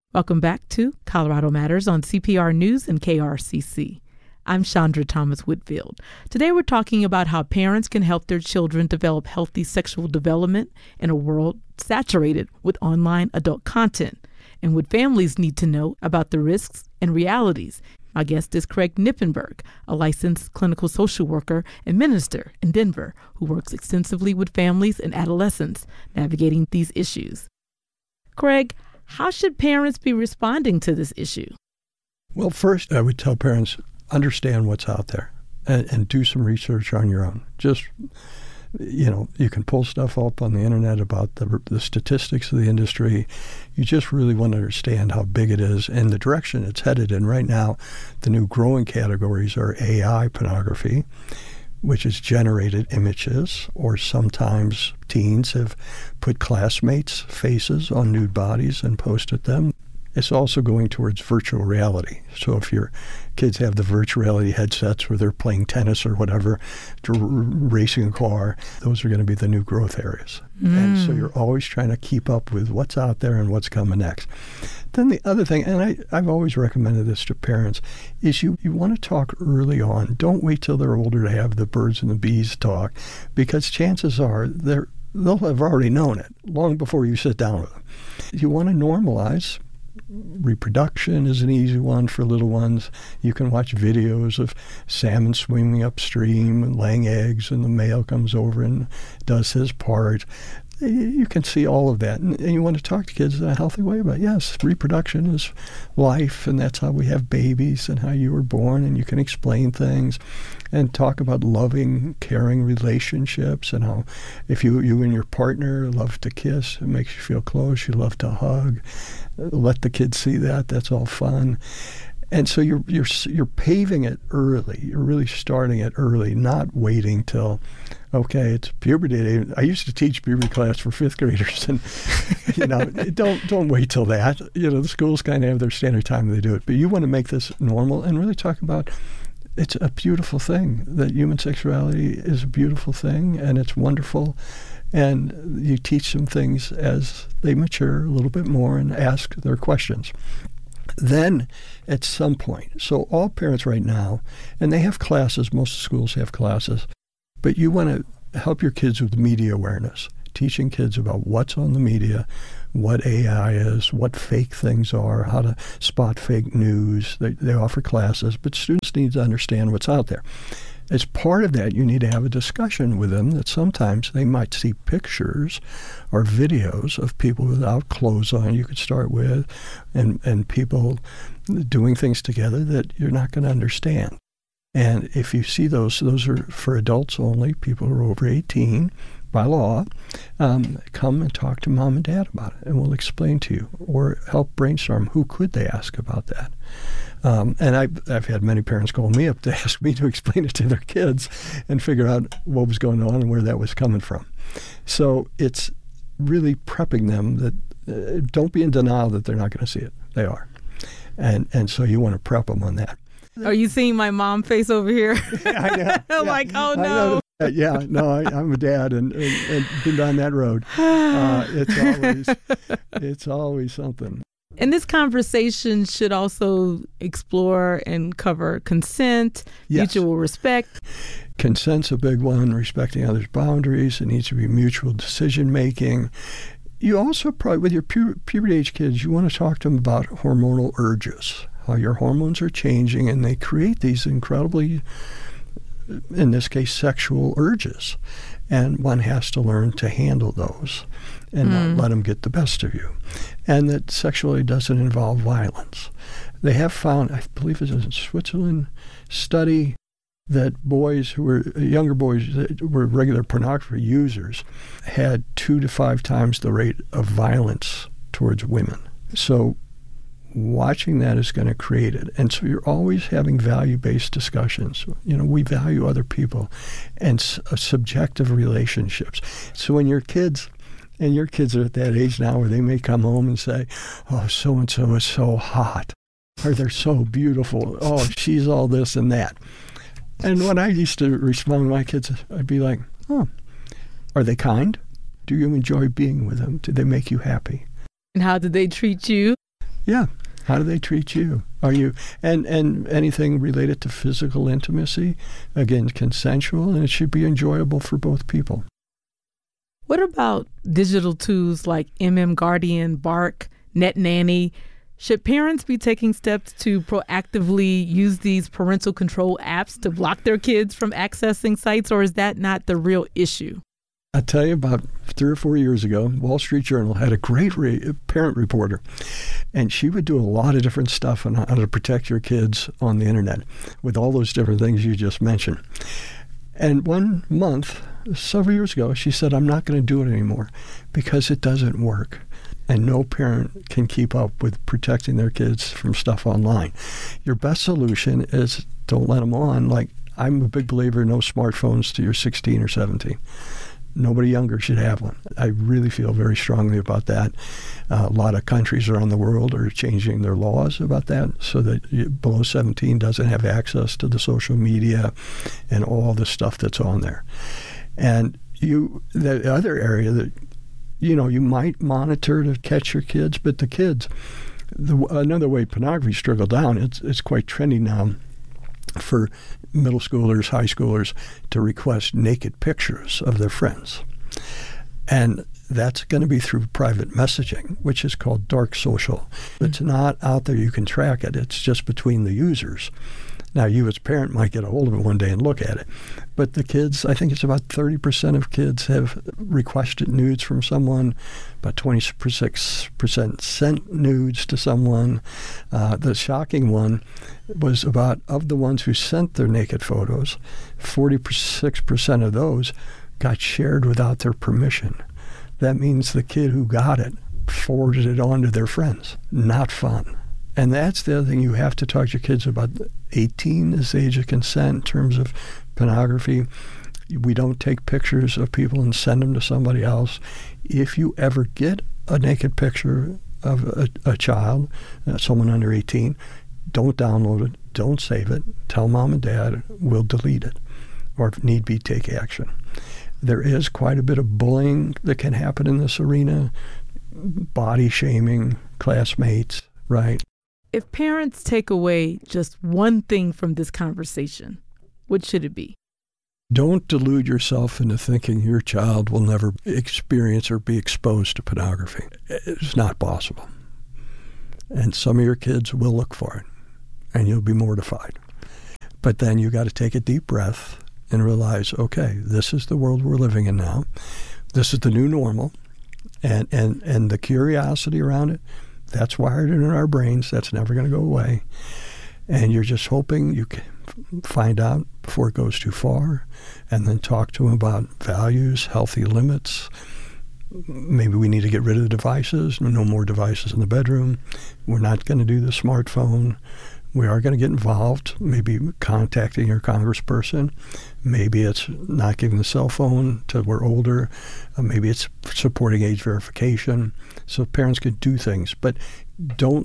Welcome back to Colorado Matters on CPR News and KRCC. I'm Chandra Thomas Whitfield. Today we're talking about how parents can help their children develop healthy sexual development in a world saturated with online adult content, and what families need to know about the risks and realities. My guest is Craig Knippenberg, a licensed clinical social worker and minister in Denver who works extensively with families and adolescents navigating these issues. Craig, how should parents be responding to this issue? Well, first, I would tell parents, understand what's out there and do some research on your own. Just, you can pull stuff up on the internet about the statistics of the industry. You just really want to understand how big it is and the direction it's headed in. Right now, the new growing categories are AI pornography, which is generated images, or sometimes teens have put classmates' faces on nude bodies and posted them. It's also going towards virtual reality. So if your kids have the virtual reality headsets where they're playing tennis or whatever, racing a car, those are going to be the new growth areas. And so you're always trying to keep up with what's out there and what's coming next. Then the other thing, and I've always recommended this to parents, is you want to talk early on. Don't wait till they're older to have the birds and the bees talk, because chances are they'll have already known it long before you sit down with them. You want to normalize. Reproduction is an easy one for little ones. You can watch videos of salmon swimming upstream and laying eggs, and the male comes over and does his part. You can see all of that. And you want to talk to kids in a healthy way about, yes, reproduction is life, and that's how we have babies and how you were born, and you can explain things and talk about loving, caring relationships and how if you and your partner love to kiss, it makes you feel close, you love to hug. Let the kids see that. That's all fun. And so you're paving it early. You're really starting it early, not waiting till, okay, it's puberty day. I used to teach puberty class for fifth graders, and don't wait till that. The schools kind of have their standard time they do it, but you want to make this normal and really talk about it's a beautiful thing. That human sexuality is a beautiful thing, and it's wonderful. And you teach them things as they mature a little bit more and ask their questions. Then, at some point, so all parents right now, and they have classes, most schools have classes, but you want to help your kids with media awareness, teaching kids about what's on the media, what AI is, what fake things are, how to spot fake news. They offer classes, but students need to understand what's out there. As part of that, you need to have a discussion with them that sometimes they might see pictures or videos of people without clothes on you could start with, and people doing things together that you're not going to understand. And if you see those are for adults only, people who are over 18 by law. Come and talk to mom and dad about it, and we'll explain to you, or help brainstorm who could they ask about that. And I've had many parents call me up to ask me to explain it to their kids and figure out what was going on and where that was coming from. So it's really prepping them that don't be in denial that they're not going to see it. They are. And so you want to prep them on that. Are you seeing my mom face over here? I know. Yeah. Like, oh no. I'm a dad and been down that road. It's always something. And this conversation should also explore and cover consent, mutual respect. Consent's a big one, respecting others' boundaries. It needs to be mutual decision-making. You also probably, with your puberty age kids, you want to talk to them about hormonal urges, how your hormones are changing, and they create these incredibly, in this case, sexual urges. And one has to learn to handle those and not let them get the best of you. And that sexuality doesn't involve violence. They have found, I believe it's a Switzerland study, that younger boys that were regular pornography users had 2 to 5 times the rate of violence towards women. So watching that is going to create it. And so you're always having value-based discussions. We value other people and subjective relationships. So when your kids are at that age now where they may come home and say, oh, so-and-so is so hot, or they're so beautiful, oh, she's all this and that. And when I used to respond to my kids, I'd be like, oh, are they kind? Do you enjoy being with them? Do they make you happy? And how did they treat you? Yeah. How do they treat you? Are you and anything related to physical intimacy? Again, consensual, and it should be enjoyable for both people. What about digital tools like Guardian, Bark, Net Nanny? Should parents be taking steps to proactively use these parental control apps to block their kids from accessing sites, or is that not the real issue? I'll tell you, about 3 or 4 years ago, Wall Street Journal had a great parent reporter, and she would do a lot of different stuff on how to protect your kids on the internet with all those different things you just mentioned. And one month, several years ago, she said, I'm not going to do it anymore because it doesn't work. And no parent can keep up with protecting their kids from stuff online. Your best solution is don't let them on. Like, I'm a big believer in no smartphones till you're 16 or 17. Nobody younger should have one. I really feel very strongly about that. A lot of countries around the world are changing their laws about that so that below 17 doesn't have access to the social media and all the stuff that's on there. And the other area that you might monitor to catch your kids, but the kids, another way pornography trickled down, it's quite trendy now for middle schoolers, high schoolers to request naked pictures of their friends. And that's going to be through private messaging, which is called dark social. It's not out there, you can track it. It's just between the users. Now, you as a parent might get a hold of it one day and look at it. But the kids, I think it's about 30% of kids have requested nudes from someone, about 26% sent nudes to someone. The shocking one was of the ones who sent their naked photos, 46% of those got shared without their permission. That means the kid who got it forwarded it on to their friends. Not fun. And that's the other thing you have to talk to your kids about. 18 is the age of consent in terms of pornography. We don't take pictures of people and send them to somebody else. If you ever get a naked picture of a child, someone under 18, don't download it, don't save it. Tell mom and dad, we'll delete it, or if need be, take action. There is quite a bit of bullying that can happen in this arena, body shaming, classmates, right? If parents take away just one thing from this conversation, what should it be? Don't delude yourself into thinking your child will never experience or be exposed to pornography. It's not possible. And some of your kids will look for it, and you'll be mortified. But then you got to take a deep breath and realize, okay, this is the world we're living in now. This is the new normal. And the curiosity around it, that's wired in our brains. That's never going to go away. And you're just hoping you can find out before it goes too far, and then talk to them about values, healthy limits. Maybe we need to get rid of the devices. No more devices in the bedroom. We're not going to do the smartphone. We are going to get involved, maybe contacting your congressperson. Maybe it's not giving the cell phone till we're older. Maybe it's supporting age verification so parents can do things. But don't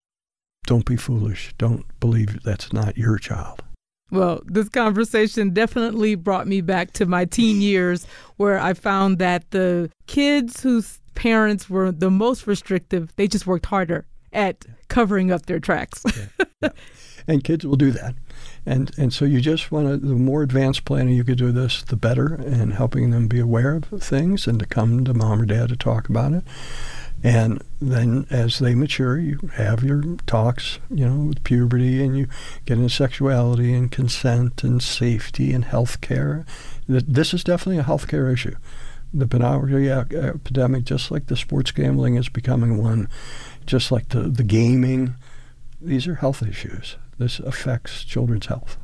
be foolish. Don't believe that's not your child. Well, this conversation definitely brought me back to my teen years, where I found that the kids whose parents were the most restrictive, they just worked harder at covering up their tracks. Yeah. And kids will do that. And so you just want to, the more advanced planning you could do this, the better, and helping them be aware of things and to come to mom or dad to talk about it. And then as they mature, you have your talks, with puberty, and you get into sexuality and consent and safety and health care. This is definitely a health care issue. The pornography epidemic, just like the sports gambling is becoming one, just like the gaming, these are health issues. This affects children's health.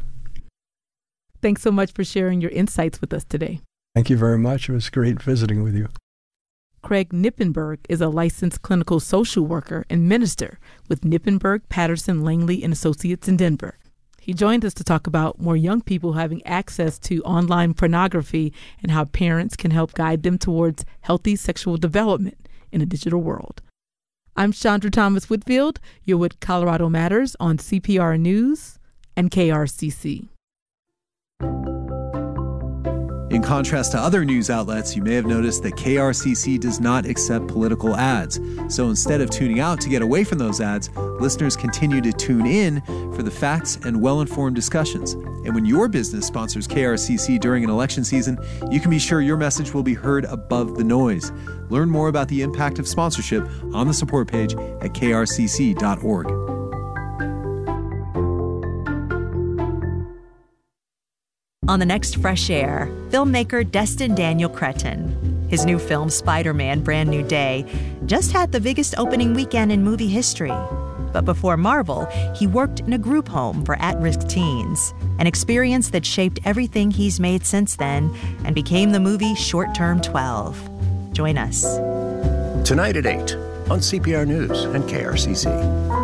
Thanks so much for sharing your insights with us today. Thank you very much. It was great visiting with you. Craig Knippenberg is a licensed clinical social worker and minister with Knippenberg, Patterson, Langley & Associates in Denver. He joined us to talk about more young people having access to online pornography and how parents can help guide them towards healthy sexual development in a digital world. I'm Chandra Thomas Whitfield. You're with Colorado Matters on CPR News and KRCC. In contrast to other news outlets, you may have noticed that KRCC does not accept political ads. So instead of tuning out to get away from those ads, listeners continue to tune in for the facts and well-informed discussions. And when your business sponsors KRCC during an election season, you can be sure your message will be heard above the noise. Learn more about the impact of sponsorship on the support page at krcc.org. On the next Fresh Air, filmmaker Destin Daniel Cretton. His new film, Spider-Man: Brand New Day, just had the biggest opening weekend in movie history. But before Marvel, he worked in a group home for at-risk teens, an experience that shaped everything he's made since then and became the movie Short Term 12. Join us. Tonight at 8 on CPR News and KRCC.